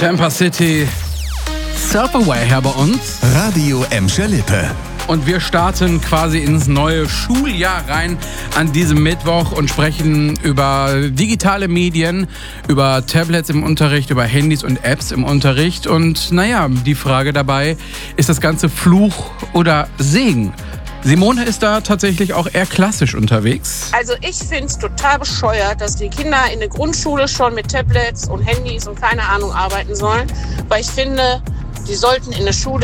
Tampa City, Surfaway hier bei uns. Radio Emscher Lippe. Und wir starten quasi ins neue Schuljahr rein an diesem Mittwoch und sprechen über digitale Medien, über Tablets im Unterricht, über Handys und Apps im Unterricht. Und naja, die Frage dabei, ist das Ganze Fluch oder Segen? Simone ist da tatsächlich auch eher klassisch unterwegs. Also ich finde es total bescheuert, dass die Kinder in der Grundschule schon mit Tablets und Handys und keine Ahnung arbeiten sollen. Weil ich finde, die sollten in der Schule